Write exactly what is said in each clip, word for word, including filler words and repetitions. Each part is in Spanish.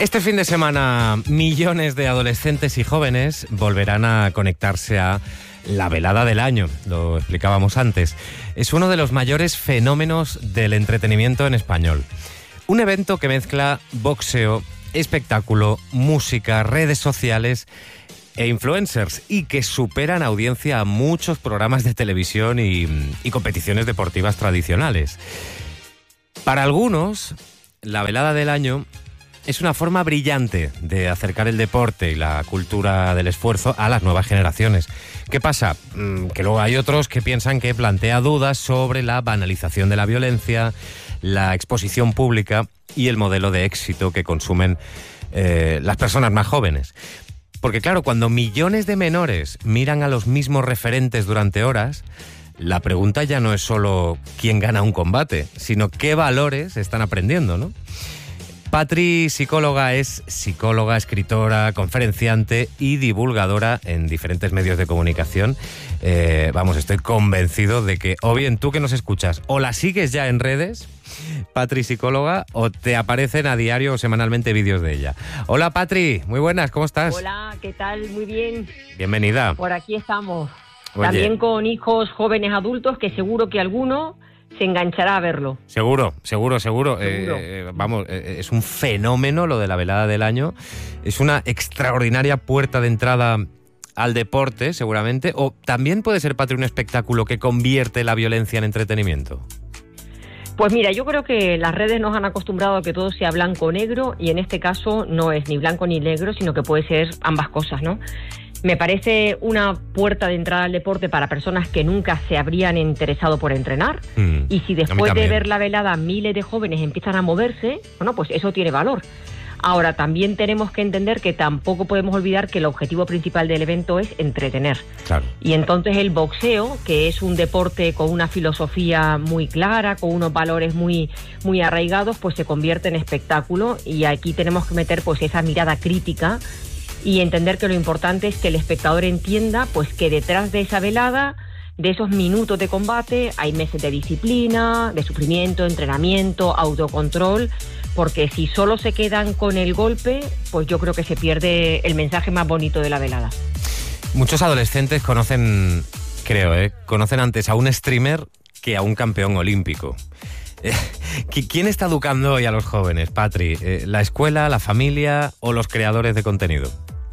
Este fin de semana, millones de adolescentes y jóvenes volverán a conectarse a la velada del año, lo explicábamos antes. Es uno de los mayores fenómenos del entretenimiento en español. Un evento que mezcla boxeo, espectáculo, música, redes sociales e influencers y que superan audiencia a muchos programas de televisión y, y competiciones deportivas tradicionales. Para algunos, la velada del año es una forma brillante de acercar el deporte y la cultura del esfuerzo a las nuevas generaciones. ¿Qué pasa? Que luego hay otros que piensan que plantea dudas sobre la banalización de la violencia, la exposición pública y el modelo de éxito que consumen eh, las personas más jóvenes. Porque claro, cuando millones de menores miran a los mismos referentes durante horas, la pregunta ya no es solo quién gana un combate, sino qué valores están aprendiendo, ¿no? Patri, psicóloga, es psicóloga, escritora, conferenciante y divulgadora en diferentes medios de comunicación. Eh, vamos, estoy convencido de que o bien tú que nos escuchas o la sigues ya en redes, Patri, psicóloga, o te aparecen a diario o semanalmente vídeos de ella. Hola Patri, muy buenas, ¿cómo estás? Hola, ¿qué tal? Muy bien. Bienvenida. Por aquí estamos. Oye. También con hijos jóvenes adultos que seguro que alguno se enganchará a verlo. Seguro, seguro, seguro. Seguro. Eh, eh, vamos, eh, es un fenómeno lo de la velada del año. Es una extraordinaria puerta de entrada al deporte, seguramente. O también puede ser, Patri, un espectáculo que convierte la violencia en entretenimiento. Pues mira, yo creo que las redes nos han acostumbrado a que todo sea blanco o negro, y en este caso no es ni blanco ni negro, sino que puede ser ambas cosas, ¿no? Me parece una puerta de entrada al deporte para personas que nunca se habrían interesado por entrenar. Mm, y si después de ver la velada miles de jóvenes empiezan a moverse, bueno, pues eso tiene valor. Ahora, también tenemos que entender que tampoco podemos olvidar que el objetivo principal del evento es entretener. Claro. Y entonces el boxeo, que es un deporte con una filosofía muy clara, con unos valores muy, muy arraigados, pues se convierte en espectáculo, y aquí tenemos que meter pues esa mirada crítica y entender que lo importante es que el espectador entienda pues que detrás de esa velada, de esos minutos de combate, hay meses de disciplina, de sufrimiento, entrenamiento, autocontrol, porque si solo se quedan con el golpe, pues yo creo que se pierde el mensaje más bonito de la velada. Muchos adolescentes conocen, creo, ¿eh? conocen antes a un streamer que a un campeón olímpico. ¿Quién está educando hoy a los jóvenes, Patri? ¿La escuela, la familia o los creadores de contenido?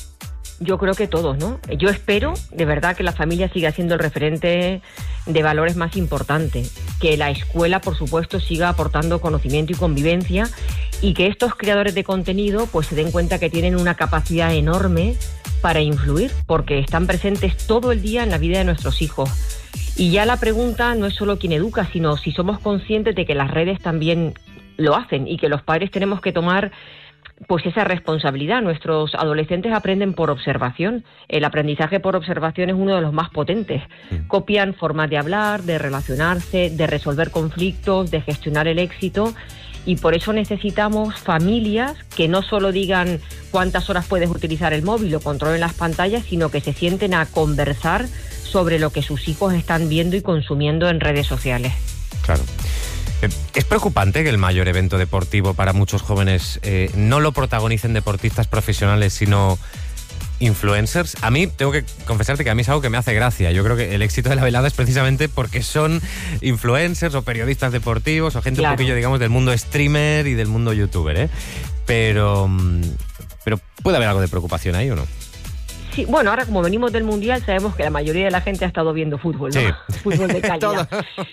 Yo creo que todos, ¿no? Yo espero, de verdad, que la familia siga siendo el referente de valores más importante, que la escuela, por supuesto, siga aportando conocimiento y convivencia, y que estos creadores de contenido pues se den cuenta que tienen una capacidad enorme para influir, porque están presentes todo el día en la vida de nuestros hijos. Y ya la pregunta no es solo quién educa, sino si somos conscientes de que las redes también lo hacen y que los padres tenemos que tomar pues esa responsabilidad. Nuestros adolescentes aprenden por observación. El aprendizaje por observación es uno de los más potentes. Copian formas de hablar, de relacionarse, de resolver conflictos, de gestionar el éxito. Y por eso necesitamos familias que no solo digan cuántas horas puedes utilizar el móvil o controlen las pantallas, sino que se sienten a conversar sobre lo que sus hijos están viendo y consumiendo en redes sociales. Claro. ¿Es preocupante que el mayor evento deportivo para muchos jóvenes eh, no lo protagonicen deportistas profesionales, sino influencers? A mí, tengo que confesarte que a mí es algo que me hace gracia. Yo creo que el éxito de la velada es precisamente porque son influencers o periodistas deportivos o gente claro. un poquillo, digamos, del mundo streamer y del mundo youtuber, ¿eh? Pero, pero ¿puede haber algo de preocupación ahí o no? Sí, bueno, ahora como venimos del Mundial sabemos que la mayoría de la gente ha estado viendo fútbol, ¿no? Sí. Fútbol de calidad.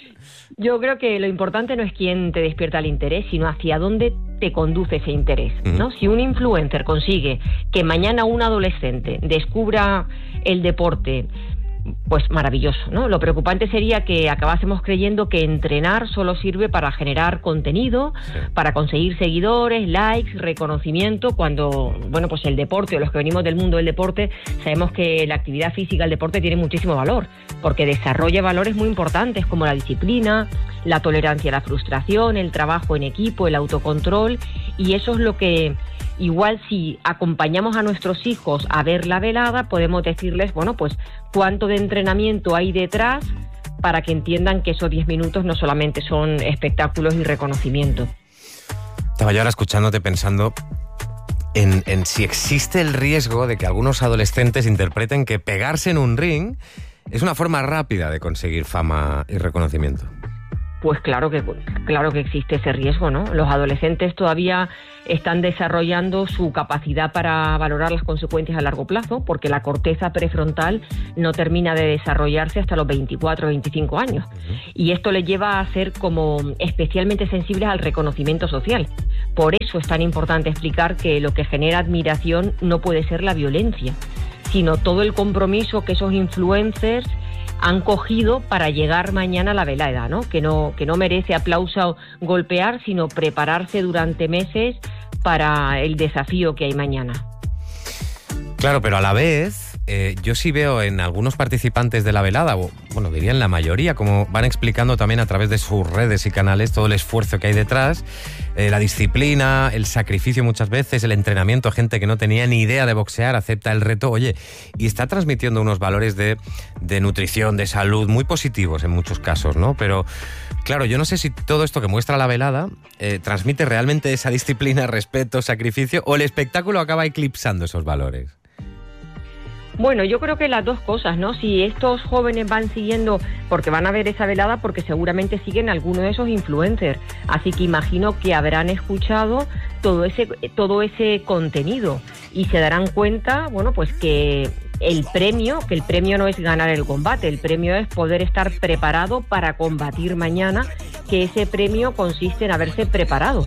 Yo creo que lo importante no es quién te despierta el interés, sino hacia dónde te conduce ese interés, ¿no? Uh-huh. Si un influencer consigue que mañana un adolescente descubra el deporte, pues maravilloso, ¿no? Lo preocupante sería que acabásemos creyendo que entrenar solo sirve para generar contenido, sí. para conseguir seguidores, likes, reconocimiento, cuando, bueno, pues el deporte, o los que venimos del mundo del deporte, sabemos que la actividad física, el deporte, tiene muchísimo valor, porque desarrolla valores muy importantes como la disciplina, la tolerancia a la frustración, el trabajo en equipo, el autocontrol, y eso es lo que igual si acompañamos a nuestros hijos a ver la velada, podemos decirles, bueno, pues cuánto de entrenamiento hay detrás para que entiendan que esos diez minutos no solamente son espectáculos y reconocimiento. Estaba yo ahora escuchándote pensando en, en si existe el riesgo de que algunos adolescentes interpreten que pegarse en un ring es una forma rápida de conseguir fama y reconocimiento. Pues claro que, claro que existe ese riesgo, ¿no? Los adolescentes todavía están desarrollando su capacidad para valorar las consecuencias a largo plazo, porque la corteza prefrontal no termina de desarrollarse hasta los veinticuatro o veinticinco años. Uh-huh. Y esto les lleva a ser como especialmente sensibles al reconocimiento social. Por eso es tan importante explicar que lo que genera admiración no puede ser la violencia, sino todo el compromiso que esos influencers han cogido para llegar mañana a la velada, ¿no? Que no, que no merece aplauso golpear, sino prepararse durante meses para el desafío que hay mañana. Claro, pero a la vez, eh, yo sí veo en algunos participantes de la velada, o bueno, diría en la mayoría, como van explicando también a través de sus redes y canales todo el esfuerzo que hay detrás, eh, la disciplina, el sacrificio muchas veces, el entrenamiento, gente que no tenía ni idea de boxear, acepta el reto, oye, y está transmitiendo unos valores de, de nutrición, de salud, muy positivos en muchos casos, ¿no? Pero claro, yo no sé si todo esto que muestra la velada eh, transmite realmente esa disciplina, respeto, sacrificio, o el espectáculo acaba eclipsando esos valores. Bueno, yo creo que las dos cosas, ¿no? Si estos jóvenes van siguiendo, porque van a ver esa velada, porque seguramente siguen alguno de esos influencers, así que imagino que habrán escuchado todo ese todo ese contenido y se darán cuenta, bueno, pues que el premio, que el premio no es ganar el combate, el premio es poder estar preparado para combatir mañana, que ese premio consiste en haberse preparado.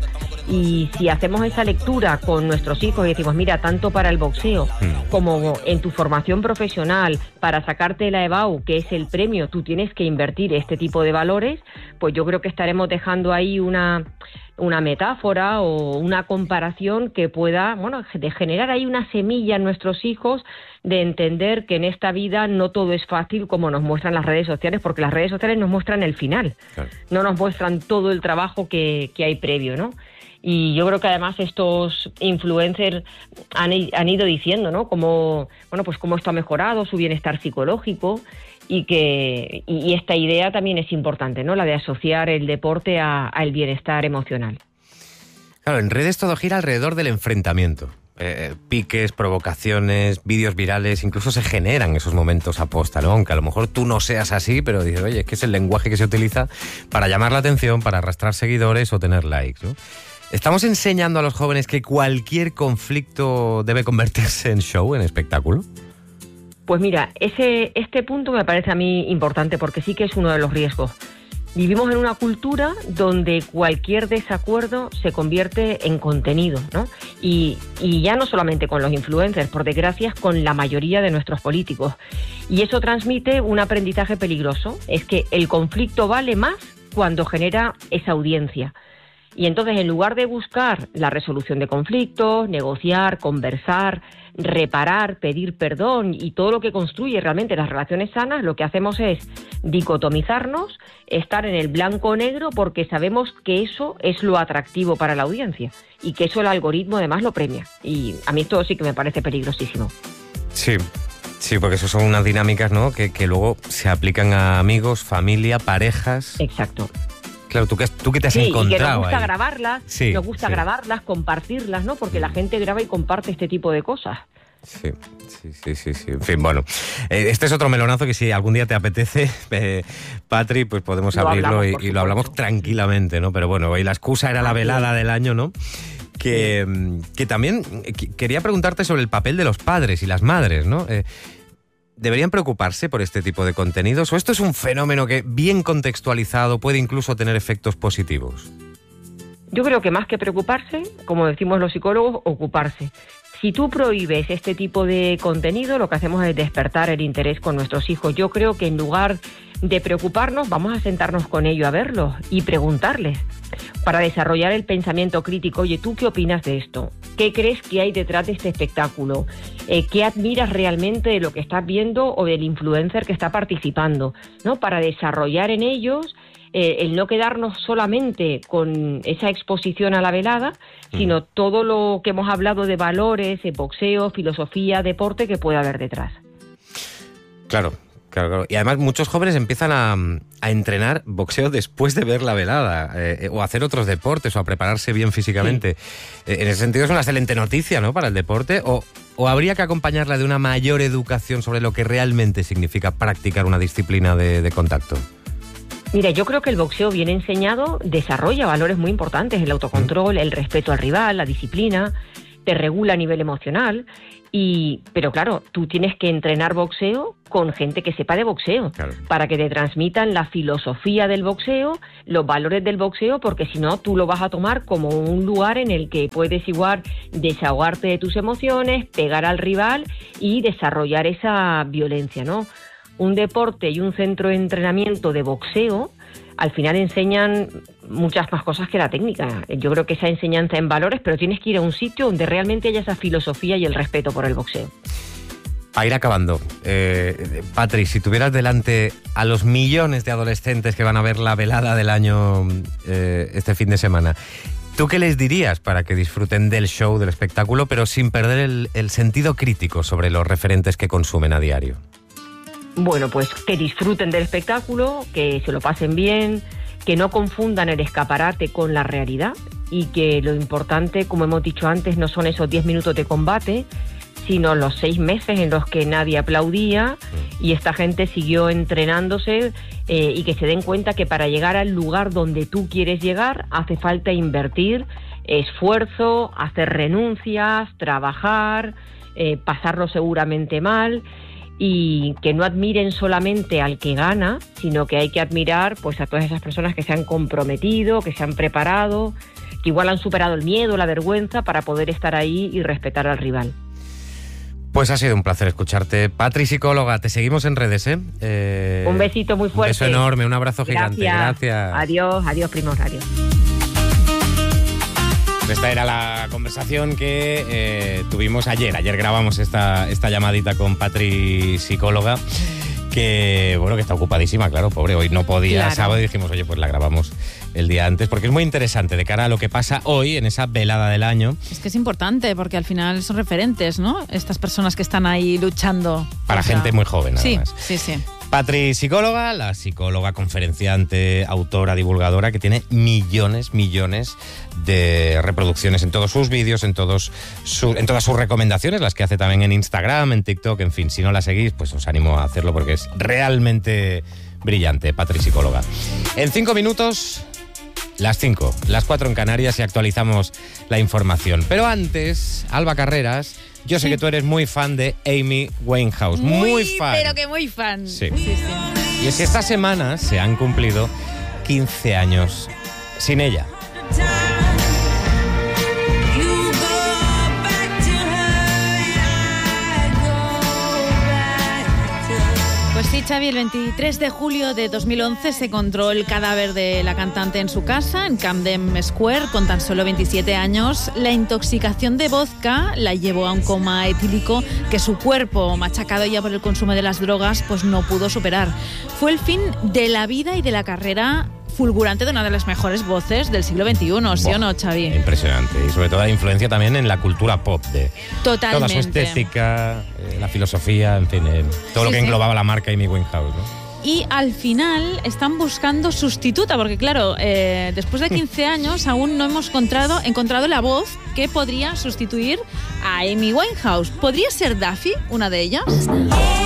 Y si hacemos esa lectura con nuestros hijos y decimos, mira, tanto para el boxeo como en tu formación profesional, para sacarte la E B A U, que es el premio, tú tienes que invertir este tipo de valores, pues yo creo que estaremos dejando ahí una, una metáfora o una comparación que pueda, bueno, de generar ahí una semilla en nuestros hijos de entender que en esta vida no todo es fácil como nos muestran las redes sociales, porque las redes sociales nos muestran el final, claro. No nos muestran todo el trabajo que, que hay previo, ¿no? Y yo creo que además estos influencers han, han ido diciendo, ¿no? Cómo, bueno, pues cómo esto ha mejorado su bienestar psicológico y que y esta idea también es importante, ¿no? La de asociar el deporte a, al bienestar emocional. Claro, en redes todo gira alrededor del enfrentamiento. Eh, piques, provocaciones, vídeos virales, incluso se generan esos momentos aposta, ¿no? Aunque a lo mejor tú no seas así, pero dices, oye, es que es el lenguaje que se utiliza para llamar la atención, para arrastrar seguidores o tener likes, ¿no? ¿Estamos enseñando a los jóvenes que cualquier conflicto debe convertirse en show, en espectáculo? Pues mira, ese este punto me parece a mí importante porque sí que es uno de los riesgos. Vivimos en una cultura donde cualquier desacuerdo se convierte en contenido, ¿no? Y, y ya no solamente con los influencers, por desgracia, con la mayoría de nuestros políticos. Y eso transmite un aprendizaje peligroso, es que el conflicto vale más cuando genera esa audiencia. Y entonces, en lugar de buscar la resolución de conflictos, negociar, conversar, reparar, pedir perdón y todo lo que construye realmente las relaciones sanas, lo que hacemos es dicotomizarnos, estar en el blanco o negro, porque sabemos que eso es lo atractivo para la audiencia y que eso el algoritmo además lo premia. Y a mí esto sí que me parece peligrosísimo. Sí. Sí, porque eso son unas dinámicas, ¿no? Que, que luego se aplican a amigos, familia, parejas. Exacto. Claro, ¿tú qué, tú qué te has sí, encontrado y que nos gusta ahí? grabarlas, sí, nos gusta sí. grabarlas, compartirlas, ¿no? Porque la gente graba y comparte este tipo de cosas. Sí, sí, sí, sí, sí. En fin, bueno. Eh, este es otro melonazo que si algún día te apetece, eh, Patri, pues podemos lo abrirlo hablamos, y, y lo hablamos tranquilamente, ¿no? Pero bueno, hoy la excusa era la velada del año, ¿no? Que, que también quería preguntarte sobre el papel de los padres y las madres, ¿no? Eh, ¿Deberían preocuparse por este tipo de contenidos? ¿O esto es un fenómeno que, bien contextualizado, puede incluso tener efectos positivos? Yo creo que más que preocuparse, como decimos los psicólogos, ocuparse. Si tú prohíbes este tipo de contenido, lo que hacemos es despertar el interés con nuestros hijos. Yo creo que en lugar de preocuparnos, vamos a sentarnos con ellos a verlos y preguntarles para desarrollar el pensamiento crítico. Oye, ¿tú qué opinas de esto? ¿Qué crees que hay detrás de este espectáculo? Eh, ¿Qué admiras realmente de lo que estás viendo o del influencer que está participando? ¿No? Para desarrollar en ellos eh, el no quedarnos solamente con esa exposición a la velada, sino todo lo que hemos hablado de valores, de boxeo, filosofía, deporte que puede haber detrás. Claro. Claro, claro. Y además muchos jóvenes empiezan a, a entrenar boxeo después de ver la velada, eh, o a hacer otros deportes, o a prepararse bien físicamente. Sí. Eh, en ese sentido es una excelente noticia, ¿no?, para el deporte. O, o habría que acompañarla de una mayor educación sobre lo que realmente significa practicar una disciplina de, de contacto. Mira, yo creo que el boxeo bien enseñado desarrolla valores muy importantes, el autocontrol, el respeto al rival, la disciplina, te regula a nivel emocional, y pero claro, tú tienes que entrenar boxeo con gente que sepa de boxeo, claro, para que te transmitan la filosofía del boxeo, los valores del boxeo, porque si no, tú lo vas a tomar como un lugar en el que puedes igual desahogarte de tus emociones, pegar al rival y desarrollar esa violencia, ¿no? Un deporte y un centro de entrenamiento de boxeo al final enseñan muchas más cosas que la técnica. Yo creo que esa enseñanza en valores, pero tienes que ir a un sitio donde realmente haya esa filosofía y el respeto por el boxeo. A ir acabando, eh, Patri, si tuvieras delante a los millones de adolescentes que van a ver la velada del año eh, este fin de semana, ¿tú qué les dirías para que disfruten del show, del espectáculo, pero sin perder el, el sentido crítico sobre los referentes que consumen a diario? Bueno, pues que disfruten del espectáculo, que se lo pasen bien, que no confundan el escaparate con la realidad y que lo importante, como hemos dicho antes, no son esos diez minutos de combate, sino los seis meses en los que nadie aplaudía y esta gente siguió entrenándose, eh, y que se den cuenta que para llegar al lugar donde tú quieres llegar hace falta invertir esfuerzo, hacer renuncias, trabajar, eh, pasarlo seguramente mal, y que no admiren solamente al que gana, sino que hay que admirar pues a todas esas personas que se han comprometido, que se han preparado, que igual han superado el miedo, la vergüenza para poder estar ahí y respetar al rival. Pues ha sido un placer escucharte. Patri, psicóloga, te seguimos en redes, ¿eh? eh un besito muy fuerte. Un beso enorme, un abrazo gigante. Gracias. Gracias. Adiós, adiós, primos, adiós. Esta era la conversación que eh, tuvimos ayer. Ayer grabamos esta, esta llamadita con Patri, psicóloga, que bueno, que está ocupadísima, claro, pobre. Hoy no podía, claro. Sábado, y dijimos, oye, pues la grabamos el día antes, porque es muy interesante de cara a lo que pasa hoy en esa velada del año. Es que es importante, porque al final son referentes, ¿no? Estas personas que están ahí luchando. Para contra... gente muy joven, además. Sí, sí, sí. Patri, psicóloga, la psicóloga, conferenciante, autora, divulgadora, que tiene millones, millones de reproducciones en todos sus vídeos, en, todos su, en todas sus recomendaciones, las que hace también en Instagram, en TikTok, en fin. Si no la seguís, pues os animo a hacerlo porque es realmente brillante, Patri, psicóloga. En cinco minutos, las cinco, las cuatro en Canarias, y actualizamos la información. Pero antes, Alba Carreras... Yo sé sí. que tú eres muy fan de Amy Winehouse, muy, muy fan. Pero que muy fan. Sí. Sí, sí. Y es que esta semana se han cumplido quince años sin ella. Pues sí, Xavi, el veintitrés de julio de dos mil once se encontró el cadáver de la cantante en su casa, en Camden Square, con tan solo veintisiete años. La intoxicación de vodka la llevó a un coma etílico que su cuerpo, machacado ya por el consumo de las drogas, pues no pudo superar. Fue el fin de la vida y de la carrera fulgurante de una de las mejores voces del siglo veintiuno, ¿sí o no, Xavi? Impresionante, y sobre todo la influencia también en la cultura pop, de Totalmente. Toda su estética, eh, la filosofía, en fin, eh, todo sí, lo que sí. englobaba la marca Amy Winehouse, ¿no? Y al final están buscando sustituta, porque claro, eh, después de quince años aún no hemos encontrado, encontrado la voz que podría sustituir a Amy Winehouse. ¿Podría ser Duffy una de ellas?